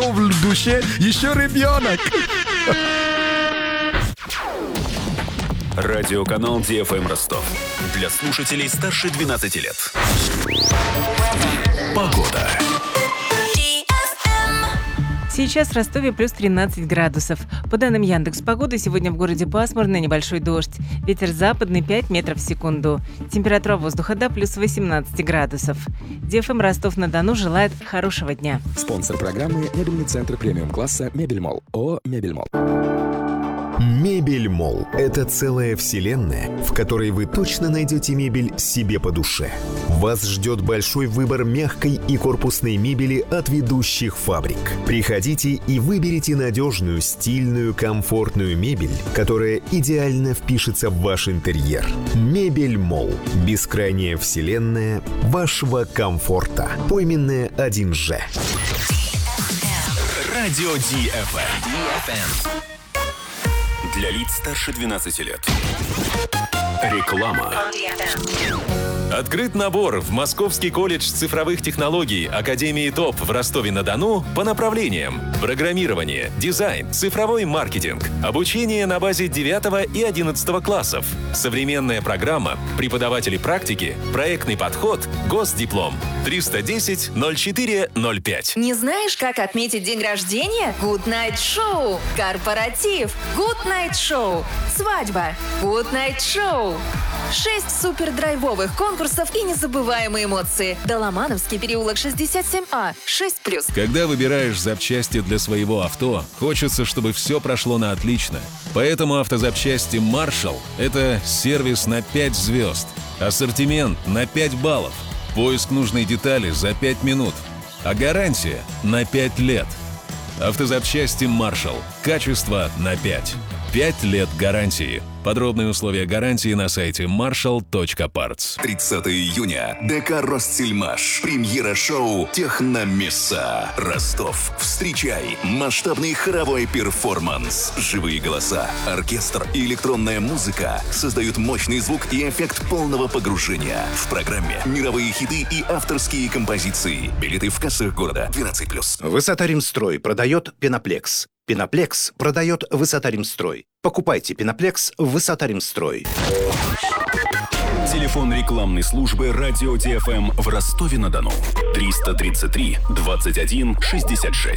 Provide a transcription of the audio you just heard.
кто в душе еще ребенок. Радиоканал DFM Ростов. Для слушателей старше 12 лет. Погода. Сейчас в Ростове плюс 13 градусов. По данным Яндекс.Погоды, сегодня в городе пасмурно, небольшой дождь. Ветер западный 5 метров в секунду. Температура воздуха до плюс 18 градусов. DFM Ростов-на-Дону желает хорошего дня. Спонсор программы — мебельный центр премиум-класса «Мебельмолл». ООО «Мебельмолл». Мебельмолл – это целая вселенная, в которой вы точно найдете мебель себе по душе. Вас ждет большой выбор мягкой и корпусной мебели от ведущих фабрик. Приходите и выберите надежную, стильную, комфортную мебель, которая идеально впишется в ваш интерьер. Мебельмолл – бескрайняя вселенная вашего комфорта. Пойменная 1Ж. Радио DFM. Для лиц старше 12 лет. Реклама. Открыт набор в Московский колледж цифровых технологий Академии ТОП в Ростове-на-Дону по направлениям: программирование, дизайн, цифровой маркетинг, обучение на базе 9 и 11 классов, современная программа, преподаватели практики, проектный подход, госдиплом. 310-04-05. Не знаешь, как отметить день рождения? Good Night Show. Корпоратив. Good Night Show. Свадьба. Good Night Show. 6 супердрайвовых конкурсов и незабываемые эмоции. Доломановский переулок 67А. 6+. Когда выбираешь запчасти для своего авто, хочется, чтобы все прошло на отлично. Поэтому автозапчасти Marshall – это сервис на 5 звезд, ассортимент на 5 баллов, поиск нужной детали за 5 минут, а гарантия на 5 лет. Автозапчасти Marshall. Качество на 5. 5 лет гарантии. Подробные условия гарантии на сайте marshall.parts. 30 июня. ДК «Ростсельмаш». Премьера шоу «Техномесса». Ростов. Встречай. Масштабный хоровой перформанс. Живые голоса, оркестр и электронная музыка создают мощный звук и эффект полного погружения. В программе мировые хиты и авторские композиции. Билеты в кассах города. 12+. Высота Римстрой продает Пеноплекс. Пеноплекс продает Высота Римстрой. Покупайте Пеноплекс в Высота Римстрой. Телефон рекламной службы радио DFM в Ростове-на-Дону. 333 21 66.